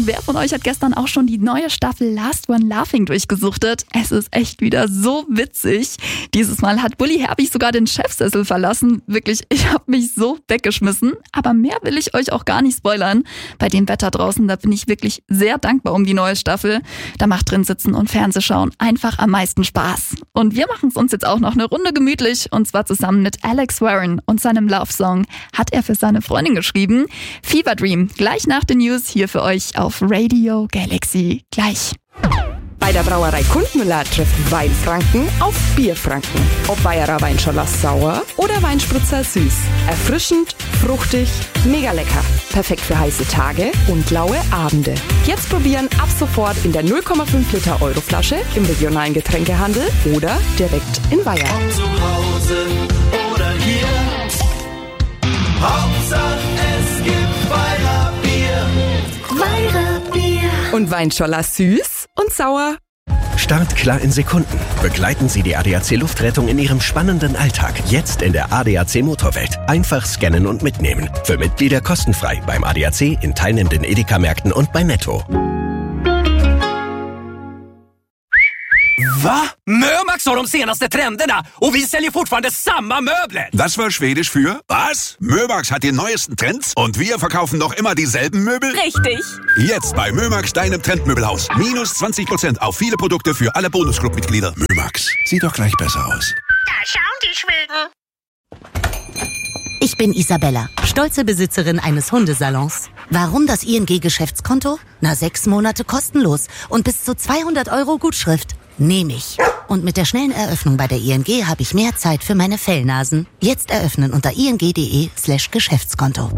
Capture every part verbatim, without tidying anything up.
wer von euch hat gestern auch schon die neue Staffel Last One Laughing durchgesuchtet? Es ist echt wieder so witzig. Dieses Mal hat Bully Herbig sogar den Chefsessel verlassen. Wirklich, ich habe mich so weggeschmissen. Aber mehr will ich euch auch gar nicht spoilern. Bei dem Wetter draußen, da bin ich wirklich sehr dankbar um die neue Staffel. Da macht drin sitzen und Fernsehschauen einfach am meisten Spaß. Und wir machen es uns jetzt auch noch eine Runde gemütlich. Und zwar zusammen mit Alex Warren und seinem Love-Song hat er für seine Freundin geschrieben. Fever Dream, gleich nach den News hier für euch auf Radio Galaxy. Gleich. Bei der Brauerei Kundmüller trifft Weinfranken auf Bierfranken. Ob Weierer Weinscholler sauer oder Weinspritzer süß. Erfrischend, fruchtig, mega lecker. Perfekt für heiße Tage und laue Abende. Jetzt probieren ab sofort in der null Komma fünf Liter Euroflasche im regionalen Getränkehandel oder direkt in Weiher. Ob zu Hause oder hier, Hauptsache es gibt Weiher Bier. Weiher Bier. Und Weinscholler süß und sauer. Startklar in Sekunden. Begleiten Sie die A D A C Luftrettung in Ihrem spannenden Alltag. Jetzt in der A D A C Motorwelt. Einfach scannen und mitnehmen. Für Mitglieder kostenfrei beim A D A C, in teilnehmenden Edeka-Märkten und bei Netto. Va? Mömax har de senaste trenderna och vi säljer fortfarande samma möbler. Das war Schwedisch für was? Mömax hat die neuesten Trends und wir verkaufen noch immer dieselben Möbel? Richtig. Jetzt bei Mömax, deinem Trendmöbelhaus. Minus zwanzig Prozent auf viele Produkte für alle Bonusclub-Mitglieder. Mömax, sieht doch gleich besser aus. Da schauen die Schweden. Ich bin Isabella, stolze Besitzerin eines Hundesalons. Warum das I N G-Geschäftskonto? Na, sechs Monate kostenlos und bis zu zweihundert Euro Gutschrift. Nehme ich. Und mit der schnellen Eröffnung bei der I N G habe ich mehr Zeit für meine Fellnasen. Jetzt eröffnen unter ing.de slash Geschäftskonto.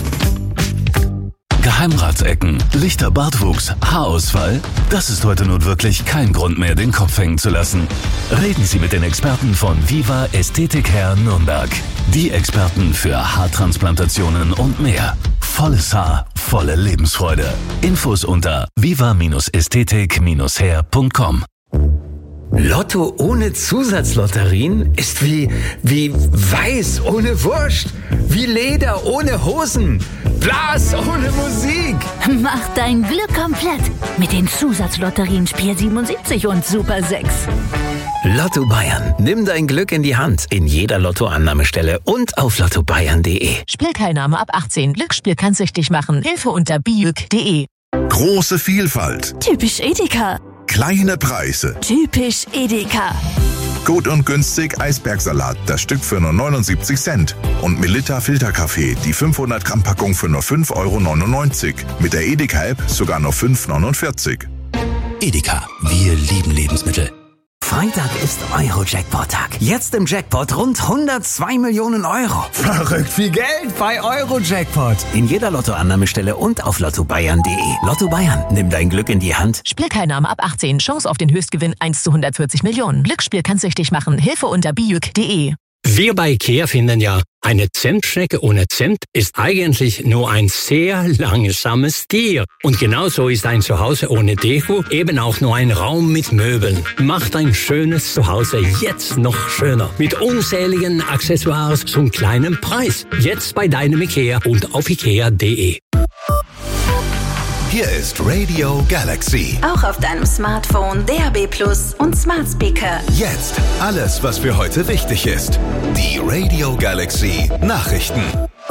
Geheimratsecken, lichter Bartwuchs, Haarausfall? Das ist heute nun wirklich kein Grund mehr, den Kopf hängen zu lassen. Reden Sie mit den Experten von Viva Ästhetik Hair Nürnberg. Die Experten für Haartransplantationen und mehr. Volles Haar, volle Lebensfreude. Infos unter viva Ästhetik hair punkt com. Lotto ohne Zusatzlotterien ist wie, wie Weiß ohne Wurst, wie Leder ohne Hosen, Blas ohne Musik. Mach dein Glück komplett mit den Zusatzlotterien Spiel siebenundsiebzig und Super sechs. Lotto Bayern, nimm dein Glück in die Hand in jeder Lottoannahmestelle und auf lotto bayern punkt de. Spielteilnahme ab achtzehn. Glücksspiel kann süchtig machen. Hilfe unter biüg punkt de. Große Vielfalt. Typisch Edeka. Kleine Preise. Typisch Edeka. Gut und günstig Eisbergsalat, das Stück für nur neunundsiebzig Cent. Und Melitta Filterkaffee, die fünfhundert Gramm Packung für nur fünf Euro neunundneunzig. Mit der Edeka-App sogar nur fünf Euro neunundvierzig. Edeka, wir lieben Lebensmittel. Freitag ist Euro-Jackpot-Tag. Jetzt im Jackpot rund hundertzwei Millionen Euro. Verrückt viel Geld bei Euro-Jackpot. In jeder Lottoannahmestelle und auf lotto bayern punkt de. Lotto Bayern, nimm dein Glück in die Hand. Spielteilnahme ab achtzehn. Chance auf den Höchstgewinn eins zu hundertvierzig Millionen. Glücksspiel kann süchtig machen. Hilfe unter biüg punkt de. Wir bei IKEA finden ja, eine Zentschnecke ohne Cent ist eigentlich nur ein sehr langsames Tier. Und genauso ist ein Zuhause ohne Deko eben auch nur ein Raum mit Möbeln. Macht ein schönes Zuhause jetzt noch schöner. Mit unzähligen Accessoires zum kleinen Preis. Jetzt bei deinem IKEA und auf ikea punkt de. Hier ist Radio Galaxy. Auch auf deinem Smartphone, D A B Plus und Smart Speaker. Jetzt alles, was für heute wichtig ist. Die Radio Galaxy Nachrichten.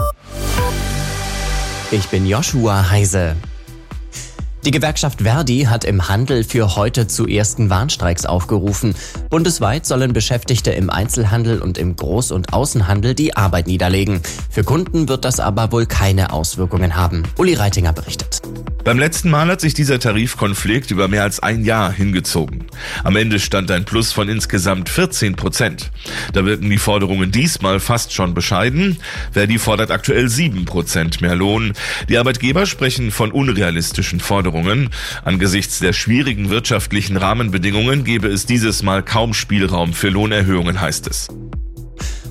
Ich bin Joshua Heise. Die Gewerkschaft Verdi hat im Handel für heute zu ersten Warnstreiks aufgerufen. Bundesweit sollen Beschäftigte im Einzelhandel und im Groß- und Außenhandel die Arbeit niederlegen. Für Kunden wird das aber wohl keine Auswirkungen haben. Uli Reitinger berichtet. Beim letzten Mal hat sich dieser Tarifkonflikt über mehr als ein Jahr hingezogen. Am Ende stand ein Plus von insgesamt vierzehn Prozent. Da wirken die Forderungen diesmal fast schon bescheiden. Verdi fordert aktuell sieben Prozent mehr Lohn. Die Arbeitgeber sprechen von unrealistischen Forderungen. Angesichts der schwierigen wirtschaftlichen Rahmenbedingungen gebe es dieses Mal kaum Spielraum für Lohnerhöhungen, heißt es.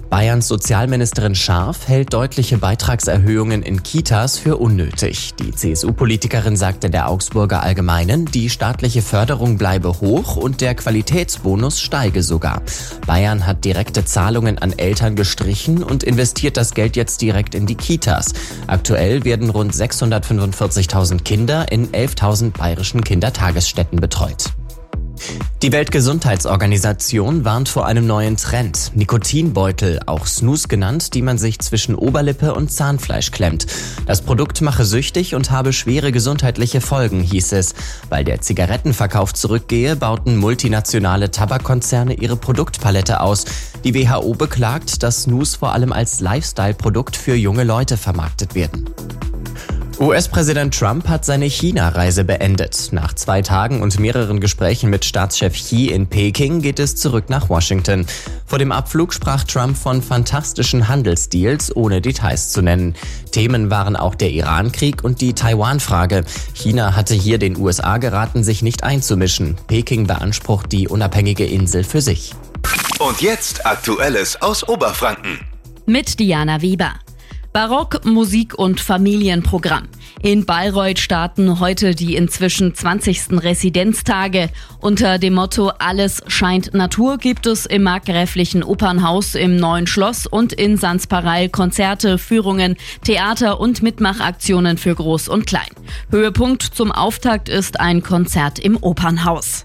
Bayerns Sozialministerin Scharf hält deutliche Beitragserhöhungen in Kitas für unnötig. Die C S U-Politikerin sagte der Augsburger Allgemeinen, die staatliche Förderung bleibe hoch und der Qualitätsbonus steige sogar. Bayern hat direkte Zahlungen an Eltern gestrichen und investiert das Geld jetzt direkt in die Kitas. Aktuell werden rund sechshundertfünfundvierzigtausend Kinder in elftausend bayerischen Kindertagesstätten betreut. Die Weltgesundheitsorganisation warnt vor einem neuen Trend. Nikotinbeutel, auch Snus genannt, die man sich zwischen Oberlippe und Zahnfleisch klemmt. Das Produkt mache süchtig und habe schwere gesundheitliche Folgen, hieß es. Weil der Zigarettenverkauf zurückgehe, bauten multinationale Tabakkonzerne ihre Produktpalette aus. Die W H O beklagt, dass Snus vor allem als Lifestyle-Produkt für junge Leute vermarktet werden. U S-Präsident Trump hat seine China-Reise beendet. Nach zwei Tagen und mehreren Gesprächen mit Staatschef Xi in Peking geht es zurück nach Washington. Vor dem Abflug sprach Trump von fantastischen Handelsdeals, ohne Details zu nennen. Themen waren auch der Iran-Krieg und die Taiwan-Frage. China hatte hier den U S A geraten, sich nicht einzumischen. Peking beansprucht die unabhängige Insel für sich. Und jetzt Aktuelles aus Oberfranken. Mit Diana Weber. Barock, Musik und Familienprogramm. In Bayreuth starten heute die inzwischen zwanzigsten Residenztage. Unter dem Motto Alles scheint Natur gibt es im markgräflichen Opernhaus im Neuen Schloss und in Sanspareil Konzerte, Führungen, Theater und Mitmachaktionen für Groß und Klein. Höhepunkt zum Auftakt ist ein Konzert im Opernhaus.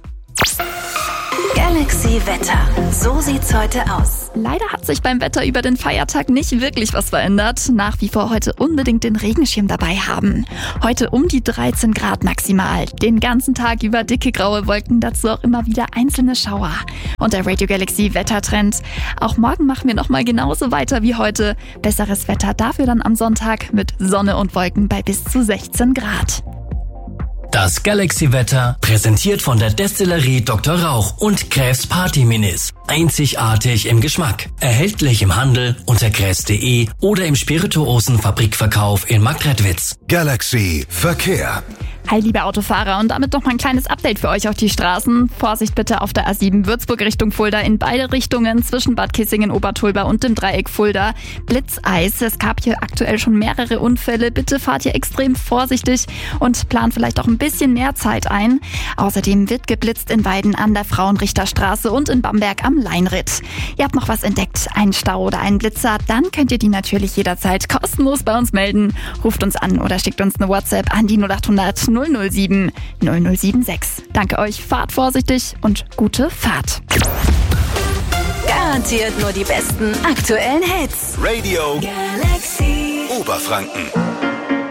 Galaxy Wetter. So sieht's heute aus. Leider hat sich beim Wetter über den Feiertag nicht wirklich was verändert. Nach wie vor heute unbedingt den Regenschirm dabei haben. Heute um die dreizehn Grad maximal. Den ganzen Tag über dicke graue Wolken, dazu auch immer wieder einzelne Schauer. Und der Radio Galaxy Wettertrend. Auch morgen machen wir nochmal genauso weiter wie heute. Besseres Wetter dafür dann am Sonntag mit Sonne und Wolken bei bis zu sechzehn Grad. Das Galaxy-Wetter, präsentiert von der Destillerie Doktor Rauch und Kräfs Party Minis. Einzigartig im Geschmack. Erhältlich im Handel unter kräfs punkt de oder im Spirituosen-Fabrikverkauf in Marktredwitz. Galaxy Verkehr. Hi liebe Autofahrer, und damit noch mal ein kleines Update für euch auf die Straßen. Vorsicht bitte auf der A sieben Würzburg Richtung Fulda in beide Richtungen zwischen Bad Kissingen, Obertulba und dem Dreieck Fulda. Blitzeis, es gab hier aktuell schon mehrere Unfälle. Bitte fahrt hier extrem vorsichtig und plant vielleicht auch ein bisschen mehr Zeit ein. Außerdem wird geblitzt in Weiden an der Frauenrichterstraße und in Bamberg am Leinritt. Ihr habt noch was entdeckt, einen Stau oder einen Blitzer, dann könnt ihr die natürlich jederzeit kostenlos bei uns melden. Ruft uns an oder schickt uns eine WhatsApp an die null acht hundert null null sieben null null sieben sechs. Danke euch, fahrt vorsichtig und gute Fahrt. Garantiert nur die besten aktuellen Hits. Radio Galaxy Oberfranken.